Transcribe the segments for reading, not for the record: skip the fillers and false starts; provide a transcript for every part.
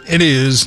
It is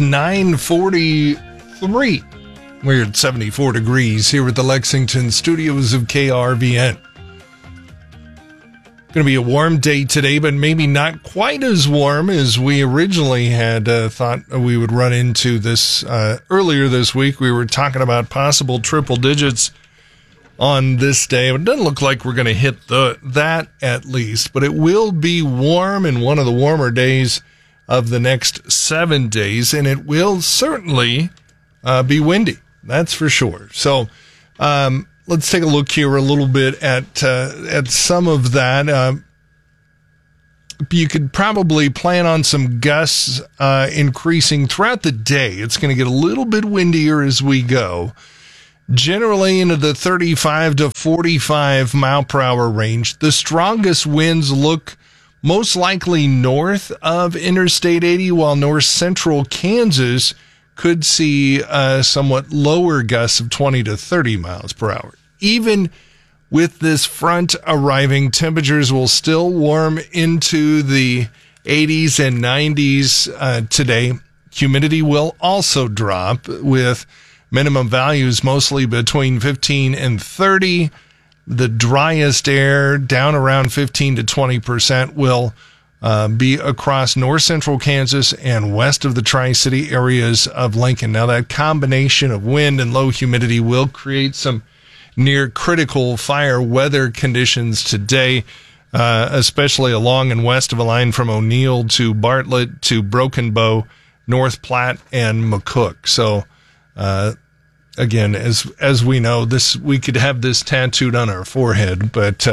9:43. We're at 74 degrees here at the Lexington studios of KRVN. Going to be a warm day today, but maybe not quite as warm as we originally had thought we would run into this earlier this week. We were talking about possible triple digits on this day. It doesn't look like we're going to hit that at least, but it will be warm in one of the warmer days of the next 7 days, and it will certainly be windy. That's for sure. So let's take a look here a little bit at some of that. You could probably plan on some gusts increasing throughout the day. It's going to get a little bit windier as we go. Generally into the 35 to 45 mile per hour range. The strongest winds look most likely north of Interstate 80, while north central Kansas could see somewhat lower gusts of 20 to 30 miles per hour. Even with this front arriving, temperatures will still warm into the 80s and 90s today. Humidity will also drop, with minimum values mostly between 15 and 30. The driest air, down around 15 to 20%, will be across north central Kansas and west of the Tri-City areas of Lincoln. Now, that combination of wind and low humidity will create some near critical fire weather conditions today, especially along and west of a line from O'Neill to Bartlett to Broken Bow, North Platte, and McCook. So, again, as we know, we could have this tattooed on our forehead, but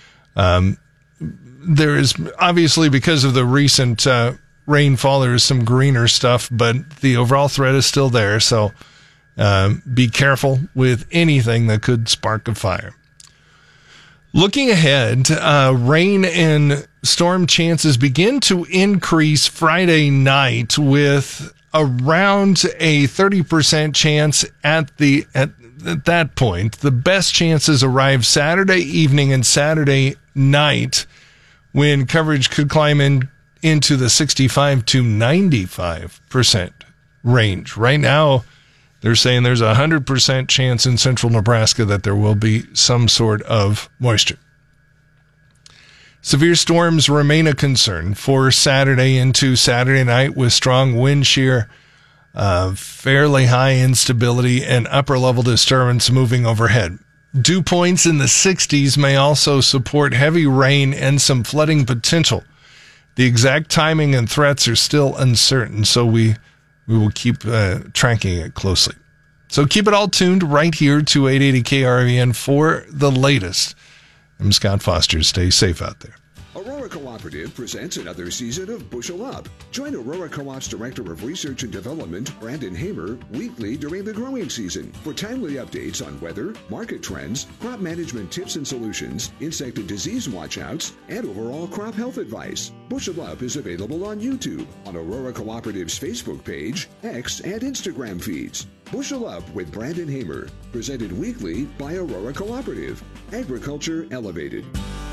there is obviously, because of the recent rainfall, there is some greener stuff, but the overall threat is still there. So be careful with anything that could spark a fire. Looking ahead, rain and storm chances begin to increase Friday night, with around a 30% chance at that point. The best chances arrive Saturday evening and Saturday night, when coverage could climb into the 65 to 95% range. Right now, they're saying there's a 100% chance in central Nebraska that there will be some sort of moisture. Severe storms remain a concern for Saturday into Saturday night, with strong wind shear, fairly high instability, and upper-level disturbance moving overhead. Dew points in the 60s may also support heavy rain and some flooding potential. The exact timing and threats are still uncertain, so we will keep tracking it closely. So keep it all tuned right here to 880 KRVN for the latest. I'm Scott Foster. Stay safe out there. Aurora Cooperative presents another season of Bushel Up. Join Aurora Co-op's Director of Research and Development, Brandon Hamer, weekly during the growing season for timely updates on weather, market trends, crop management tips and solutions, insect and disease watchouts, and overall crop health advice. Bushel Up is available on YouTube, on Aurora Cooperative's Facebook page, X, and Instagram feeds. Bushel Up with Brandon Hamer, presented weekly by Aurora Cooperative. Agriculture Elevated.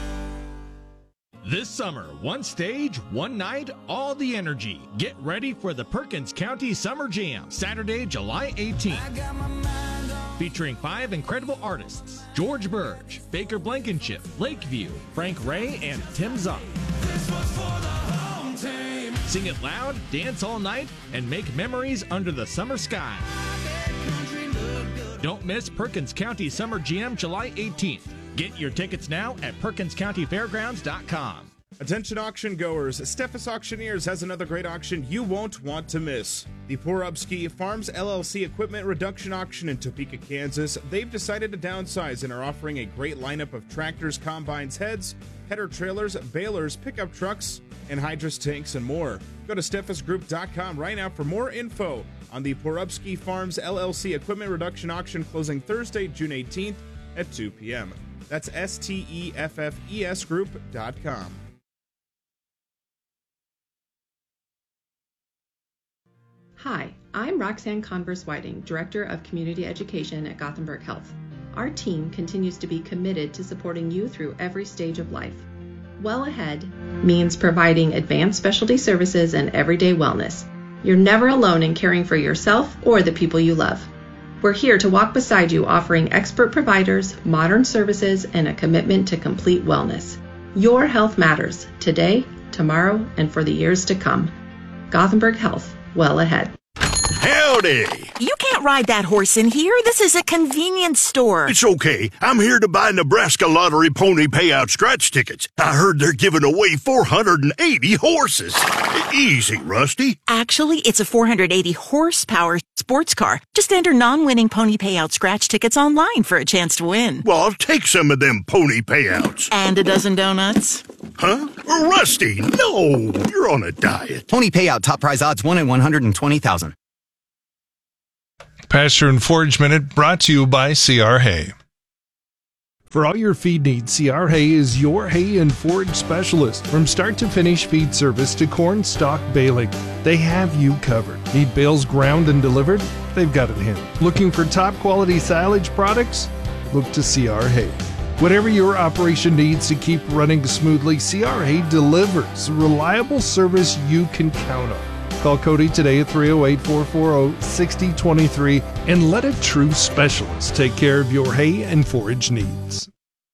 This summer, one stage, one night, all the energy. Get ready for the Perkins County Summer Jam, Saturday, July 18th. Featuring 5 incredible artists: George Burge, Baker Blankenship, Lakeview, Frank Ray, and Tim Zock. Sing it loud, dance all night, and make memories under the summer sky. Don't miss Perkins County Summer Jam, July 18th. Get your tickets now at PerkinsCountyFairgrounds.com. Attention auction goers, Steffes Auctioneers has another great auction you won't want to miss. The Porubsky Farms LLC Equipment Reduction Auction in Topeka, Kansas. They've decided to downsize and are offering a great lineup of tractors, combines, heads, header trailers, balers, pickup trucks, and hydrous tanks, and more. Go to SteffesGroup.com right now for more info on the Porubsky Farms LLC Equipment Reduction Auction, closing Thursday, June 18th at 2 p.m. That's STEFFES Group.com. Hi, I'm Roxanne Converse-Whiting, Director of Community Education at Gothenburg Health. Our team continues to be committed to supporting you through every stage of life. Well Ahead means providing advanced specialty services and everyday wellness. You're never alone in caring for yourself or the people you love. We're here to walk beside you, offering expert providers, modern services, and a commitment to complete wellness. Your health matters today, tomorrow, and for the years to come. Gothenburg Health, well ahead. Howdy! You can't ride that horse in here. This is a convenience store. It's okay. I'm here to buy Nebraska Lottery Pony Payout scratch tickets. I heard they're giving away 480 horses. Easy, Rusty. Actually, it's a 480 horsepower sports car. Just enter non-winning Pony Payout scratch tickets online for a chance to win. Well, I'll take some of them pony payouts. And a dozen donuts. Huh? Rusty, no! You're on a diet. Pony Payout, top prize odds 1 in 120,000. Pasture and Forage Minute brought to you by C.R. Hay. For all your feed needs, C.R. Hay is your hay and forage specialist. From start to finish feed service to corn stalk baling, they have you covered. Need bales ground and delivered? They've got it handled. Looking for top quality silage products? Look to C.R. Hay. Whatever your operation needs to keep running smoothly, C.R. Hay delivers reliable service you can count on. Call Cody today at 308-440-6023 and let a true specialist take care of your hay and forage needs.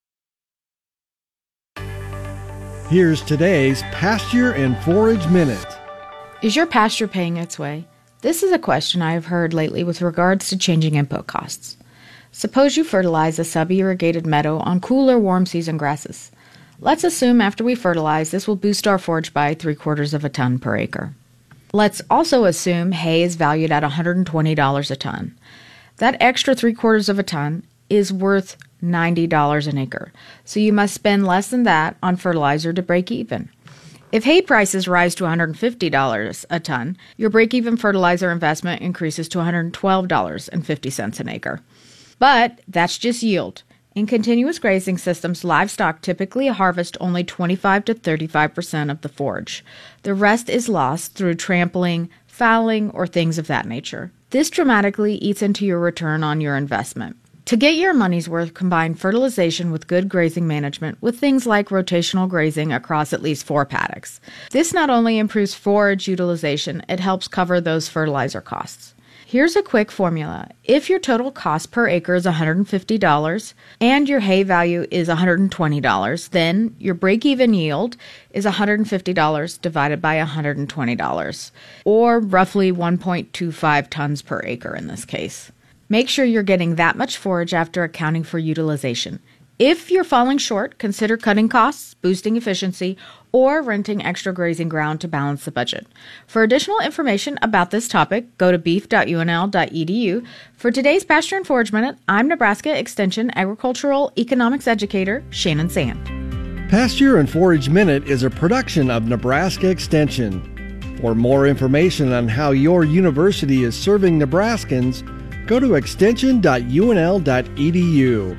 Here's today's Pasture and Forage Minute. Is your pasture paying its way? This is a question I have heard lately with regards to changing input costs. Suppose you fertilize a sub-irrigated meadow on cool or warm season grasses. Let's assume after we fertilize, this will boost our forage by 3/4 of a ton per acre. Let's also assume hay is valued at $120 a ton. That extra 3/4 of a ton is worth $90 an acre, so you must spend less than that on fertilizer to break even. If hay prices rise to $150 a ton, your break-even fertilizer investment increases to $112.50 an acre. But that's just yield. In continuous grazing systems, livestock typically harvest only 25 to 35% of the forage. The rest is lost through trampling, fouling, or things of that nature. This dramatically eats into your return on your investment. To get your money's worth, combine fertilization with good grazing management with things like rotational grazing across at least 4 paddocks. This not only improves forage utilization, it helps cover those fertilizer costs. Here's a quick formula. If your total cost per acre is $150 and your hay value is $120, then your break-even yield is $150 divided by $120, or roughly 1.25 tons per acre in this case. Make sure you're getting that much forage after accounting for utilization. If you're falling short, consider cutting costs, boosting efficiency, or renting extra grazing ground to balance the budget. For additional information about this topic, go to beef.unl.edu. For today's Pasture and Forage Minute, I'm Nebraska Extension Agricultural Economics Educator Shannon Sand. Pasture and Forage Minute is a production of Nebraska Extension. For more information on how your university is serving Nebraskans, go to extension.unl.edu.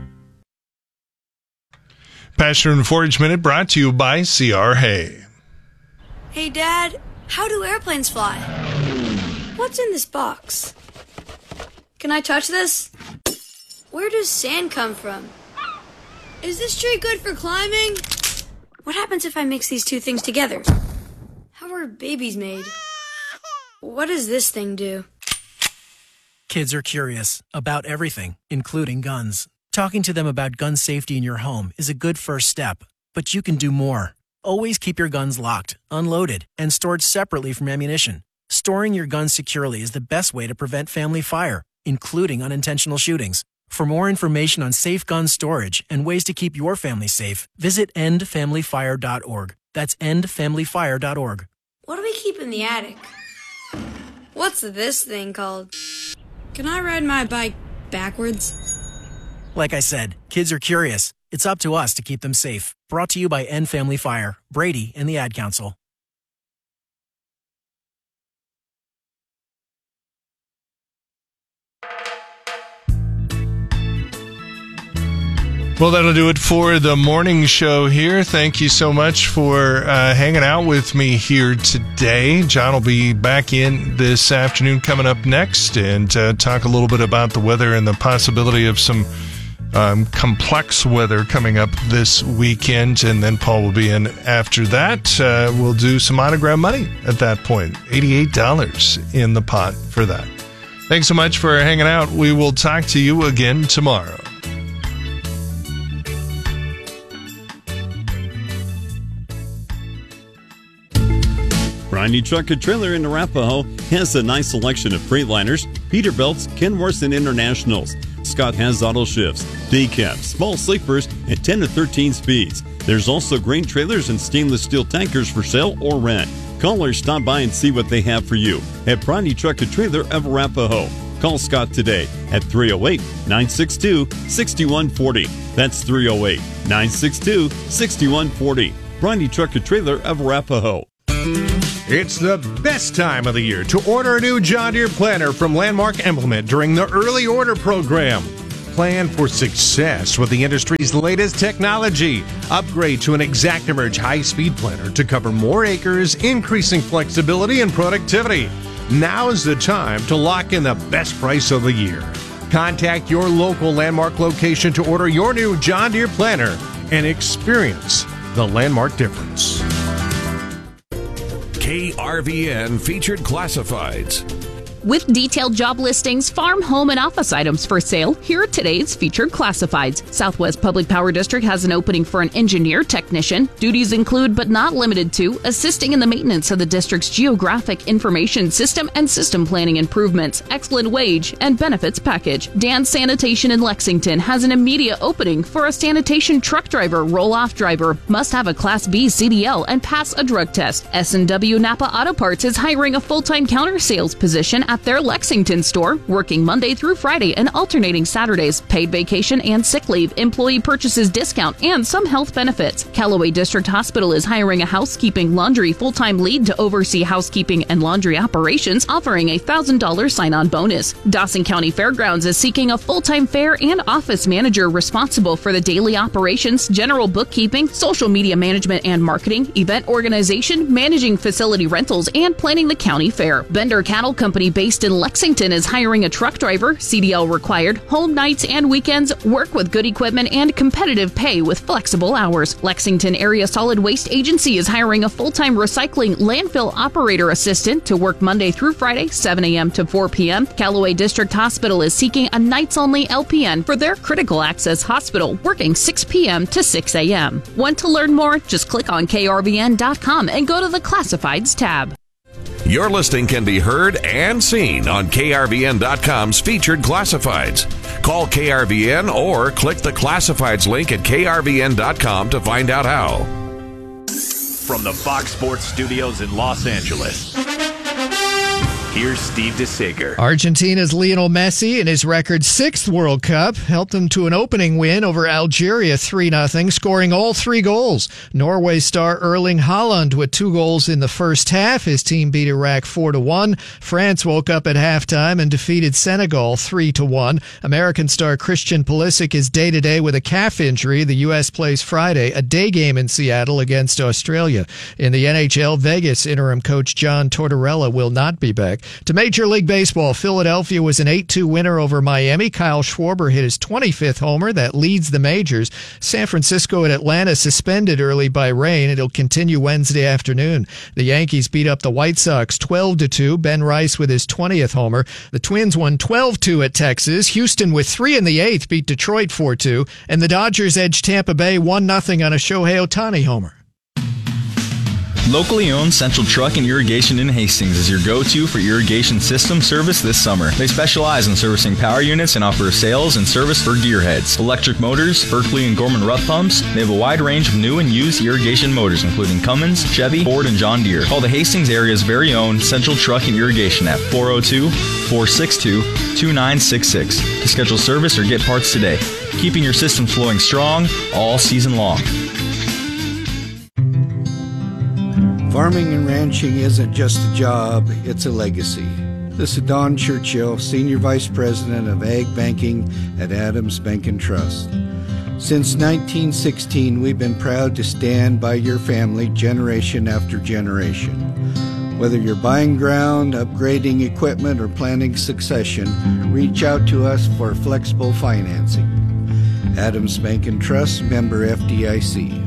Pasture and Forage Minute brought to you by C.R. Hay. Hey, Dad, how do airplanes fly? What's in this box? Can I touch this? Where does sand come from? Is this tree good for climbing? What happens if I mix these two things together? How are babies made? What does this thing do? Kids are curious about everything, including guns. Talking to them about gun safety in your home is a good first step, but you can do more. Always keep your guns locked, unloaded, and stored separately from ammunition. Storing your guns securely is the best way to prevent family fire, including unintentional shootings. For more information on safe gun storage and ways to keep your family safe, visit endfamilyfire.org. That's endfamilyfire.org. What do we keep in the attic? What's this thing called? Can I ride my bike backwards? Like I said, kids are curious. It's up to us to keep them safe. Brought to you by End Family Fire, Brady, and the Ad Council. Well, that'll do it for the morning show here. Thank you so much for hanging out with me here today. John will be back in this afternoon coming up next and talk a little bit about the weather and the possibility of some complex weather coming up this weekend, and then Paul will be in after that. We'll do some autograph money at that point. $88 in the pot for that. Thanks so much for hanging out. We will talk to you again tomorrow. Briney Truck and Trailer in Arapahoe has a nice selection of Freightliners, Peterbilts, Kenworths, and Internationals. Scott has auto shifts, day cabs, small sleepers, and 10 to 13 speeds. There's also grain trailers and stainless steel tankers for sale or rent. Call or stop by and see what they have for you at Briney Truck and Trailer of Arapahoe. Call Scott today at 308-962-6140. That's 308-962-6140. Briney Truck and Trailer of Arapahoe. It's the best time of the year to order a new John Deere planter from Landmark Implement during the early order program. Plan for success with the industry's latest technology. Upgrade to an ExactEmerge high-speed planter to cover more acres, increasing flexibility and productivity. Now is the time to lock in the best price of the year. Contact your local Landmark location to order your new John Deere planter and experience the Landmark difference. KRVN featured classifieds. With detailed job listings, farm, home, and office items for sale, here are today's featured classifieds. Southwest Public Power District has an opening for an engineer technician. Duties include, but not limited to, assisting in the maintenance of the district's geographic information system and system planning improvements, excellent wage, and benefits package. Dan's Sanitation in Lexington has an immediate opening for a sanitation truck driver, roll-off driver. Must have a Class B CDL and pass a drug test. S&W Napa Auto Parts is hiring a full-time counter sales position at their Lexington store, working Monday through Friday and alternating Saturdays. Paid vacation and sick leave, employee purchases discount, and some health benefits. Callaway District Hospital is hiring a housekeeping laundry full-time lead to oversee housekeeping and laundry operations, offering a $1,000 sign-on bonus. Dawson County Fairgrounds is seeking a full-time fair and office manager responsible for the daily operations, general bookkeeping, social media management and marketing, event organization, managing facility rentals, and planning the county fair. Bender Cattle Company based in Lexington is hiring a truck driver, CDL required, home nights and weekends, work with good equipment and competitive pay with flexible hours. Lexington Area Solid Waste Agency is hiring a full-time recycling landfill operator assistant to work Monday through Friday, 7 a.m. to 4 p.m. Callaway District Hospital is seeking a nights-only LPN for their critical access hospital, working 6 p.m. to 6 a.m. Want to learn more? Just click on krvn.com and go to the Classifieds tab. Your listing can be heard and seen on KRVN.com's featured classifieds. Call KRVN or click the classifieds link at KRVN.com to find out how. From the Fox Sports Studios in Los Angeles, here's Steve DeSager. Argentina's Lionel Messi in his record 6th World Cup helped them to an opening win over Algeria 3-0, scoring all 3 goals. Norway star Erling Haaland with 2 goals in the first half. His team beat Iraq 4-1. France woke up at halftime and defeated Senegal 3-1. American star Christian Pulisic is day-to-day with a calf injury. The U.S. plays Friday, a day game in Seattle against Australia. In the NHL, Vegas interim coach John Tortorella will not be back. To Major League Baseball, Philadelphia was an 8-2 winner over Miami. Kyle Schwarber hit his 25th homer. That leads the majors. San Francisco and Atlanta suspended early by rain. It'll continue Wednesday afternoon. The Yankees beat up the White Sox 12-2. Ben Rice with his 20th homer. The Twins won 12-2 at Texas. Houston with 3 in the 8th beat Detroit 4-2. And the Dodgers edged Tampa Bay 1-0 on a Shohei Ohtani homer. Locally owned Central Truck and Irrigation in Hastings is your go-to for irrigation system service this summer. They specialize in servicing power units and offer sales and service for gearheads, electric motors, Berkeley and Gorman Rupp pumps. They have a wide range of new and used irrigation motors, including Cummins, Chevy, Ford, and John Deere. Call the Hastings area's very own Central Truck and Irrigation at 402-462-2966 to schedule service or get parts today. Keeping your system flowing strong all season long. Farming and ranching isn't just a job, it's a legacy. This is Don Churchill, Senior Vice President of Ag Banking at Adams Bank and Trust. Since 1916, we've been proud to stand by your family generation after generation. Whether you're buying ground, upgrading equipment, or planning succession, reach out to us for flexible financing. Adams Bank and Trust, member FDIC.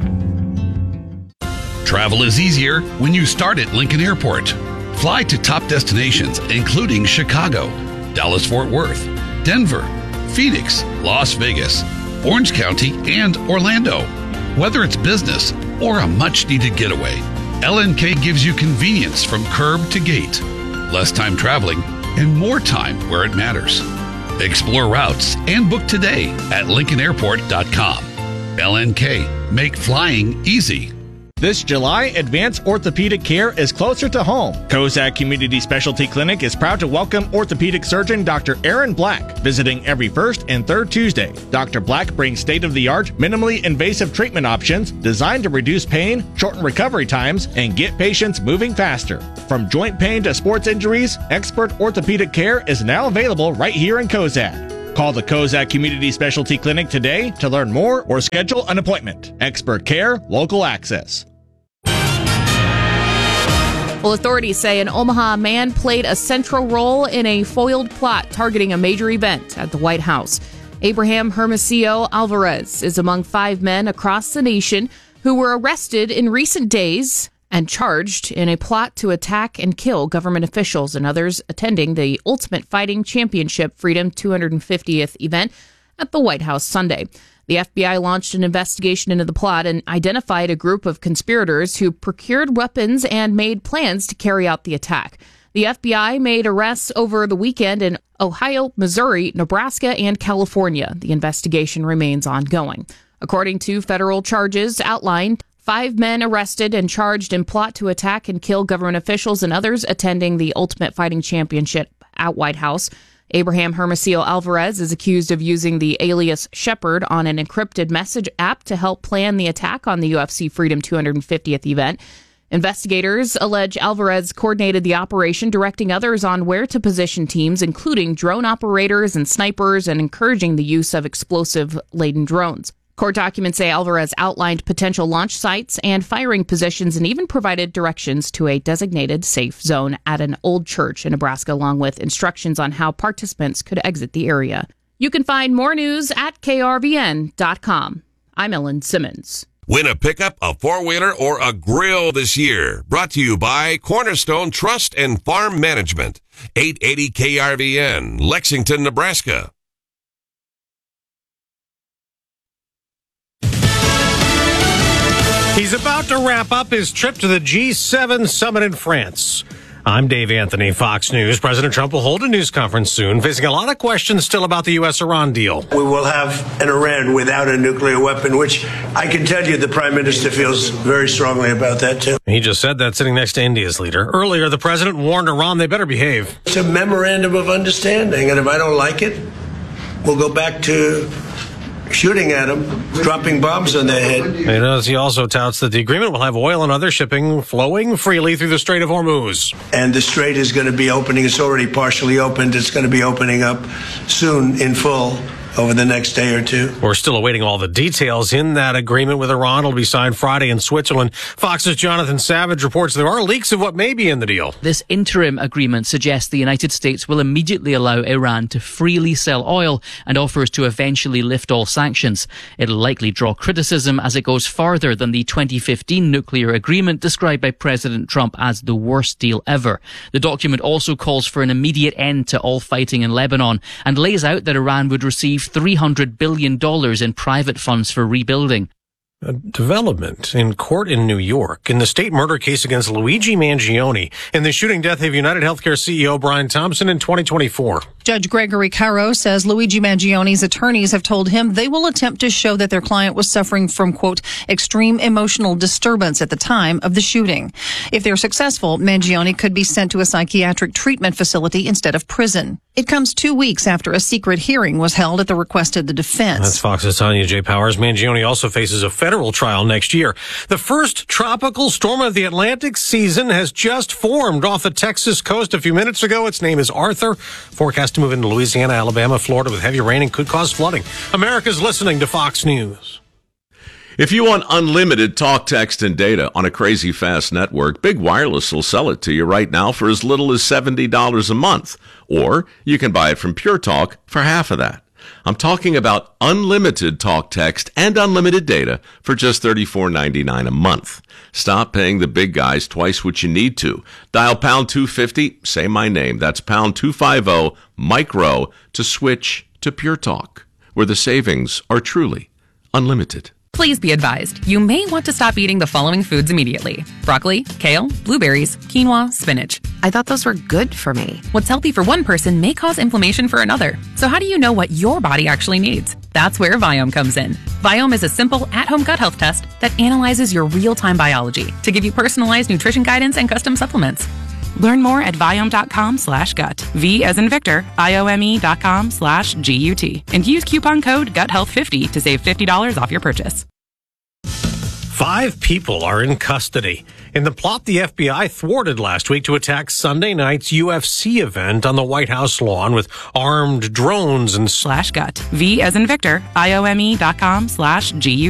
Travel is easier when you start at Lincoln Airport. Fly to top destinations, including Chicago, Dallas-Fort Worth, Denver, Phoenix, Las Vegas, Orange County, and Orlando. Whether it's business or a much-needed getaway, LNK gives you convenience from curb to gate, less time traveling, and more time where it matters. Explore routes and book today at LincolnAirport.com. LNK, make flying easy. This July, advanced orthopedic care is closer to home. Kozak Community Specialty Clinic is proud to welcome orthopedic surgeon Dr. Aaron Black, visiting every first and third Tuesday. Dr. Black brings state-of-the-art, minimally invasive treatment options designed to reduce pain, shorten recovery times, and get patients moving faster. From joint pain to sports injuries, expert orthopedic care is now available right here in Kozak. Call the Kozak Community Specialty Clinic today to learn more or schedule an appointment. Expert care, local access. Well, authorities say an Omaha man played a central role in a foiled plot targeting a major event at the White House. Abraham Hermosillo Alvarez is among 5 men across the nation who were arrested in recent days and charged in a plot to attack and kill government officials and others attending the Ultimate Fighting Championship Freedom 250th event at the White House Sunday. The FBI launched an investigation into the plot and identified a group of conspirators who procured weapons and made plans to carry out the attack. The FBI made arrests over the weekend in Ohio, Missouri, Nebraska, and California. The investigation remains ongoing. According to federal charges outlined, 5 men arrested and charged in plot to attack and kill government officials and others attending the Ultimate Fighting Championship at White House. Abraham Hermosillo Alvarez is accused of using the alias Shepard on an encrypted message app to help plan the attack on the UFC Freedom 250th event. Investigators allege Alvarez coordinated the operation, directing others on where to position teams, including drone operators and snipers, and encouraging the use of explosive-laden drones. Court documents say Alvarez outlined potential launch sites and firing positions and even provided directions to a designated safe zone at an old church in Nebraska, along with instructions on how participants could exit the area. You can find more news at krvn.com. I'm Ellen Simmons. Win a pickup, a four-wheeler, or a grill this year. Brought to you by Cornerstone Trust and Farm Management. 880 KRVN, Lexington, Nebraska. He's about to wrap up his trip to the G7 summit in France. I'm Dave Anthony, Fox News. President Trump will hold a news conference soon, facing a lot of questions still about the U.S.-Iran deal. We will have an Iran without a nuclear weapon, which I can tell you the Prime Minister feels very strongly about that, too. He just said that sitting next to India's leader. Earlier, the president warned Iran they better behave. It's a memorandum of understanding, and if I don't like it, we'll go back to shooting at them, dropping bombs on their head. He also touts that the agreement will have oil and other shipping flowing freely through the Strait of Hormuz. And the strait is going to be opening. It's already partially opened. It's going to be opening up soon in full over the next day or two. We're still awaiting all the details in that agreement with Iran. It'll be signed Friday in Switzerland. Fox's Jonathan Savage reports there are leaks of what may be in the deal. This interim agreement suggests the United States will immediately allow Iran to freely sell oil and offers to eventually lift all sanctions. It'll likely draw criticism as it goes farther than the 2015 nuclear agreement described by President Trump as the worst deal ever. The document also calls for an immediate end to all fighting in Lebanon and lays out that Iran would receive $300 billion in private funds for rebuilding. A development in court in New York in the state murder case against Luigi Mangione and the shooting death of United Healthcare CEO Brian Thompson in 2024. Judge Gregory Caro says Luigi Mangione's attorneys have told him they will attempt to show that their client was suffering from, quote, extreme emotional disturbance at the time of the shooting. If they're successful, Mangione could be sent to a psychiatric treatment facility instead of prison. It comes 2 weeks after a secret hearing was held at the request of the defense. That's Fox's Tanya J. Powers. Mangione also faces a federal trial next year. The first tropical storm of the Atlantic season has just formed off the Texas coast a few minutes ago. Its name is Arthur. Forecast to move into Louisiana, Alabama, Florida with heavy rain and could cause flooding. America's listening to Fox News. If you want unlimited talk, text, and data on a crazy fast network, Big Wireless will sell it to you right now for as little as $70 a month. Or you can buy it from Pure Talk for half of that. I'm talking about unlimited talk, text, and unlimited data for just $34.99 a month. Stop paying the big guys twice what you need to. Dial pound 250, say my name. That's pound 250 micro to switch to Pure Talk, where the savings are truly unlimited. Please be advised, you may want to stop eating the following foods immediately. Broccoli, kale, blueberries, quinoa, spinach. I thought those were good for me. What's healthy for one person may cause inflammation for another. So how do you know what your body actually needs? That's where Viome comes in. Viome is a simple, at-home gut health test that analyzes your real-time biology to give you personalized nutrition guidance and custom supplements. Learn more at Viome.com/gut. V as in Victor, IOME.com/GUT. And use coupon code GUTHEALTH50 to save $50 off your purchase. 5 people are in custody in the plot the FBI thwarted last week to attack Sunday night's UFC event on the White House lawn with armed drones and /gut. V as in Victor, IOME.com/GUT.